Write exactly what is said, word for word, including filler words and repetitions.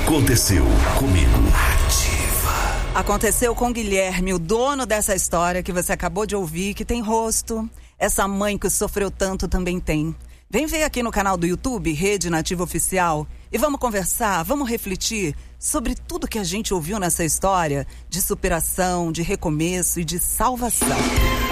Aconteceu comigo. Ativa. Aconteceu com Guilherme, o dono dessa história que você acabou de ouvir, que tem rosto. Essa mãe que sofreu tanto também tem. Vem ver aqui no canal do YouTube, Rede Nativa Oficial, e vamos conversar, vamos refletir sobre tudo que a gente ouviu nessa história de superação, de recomeço e de salvação.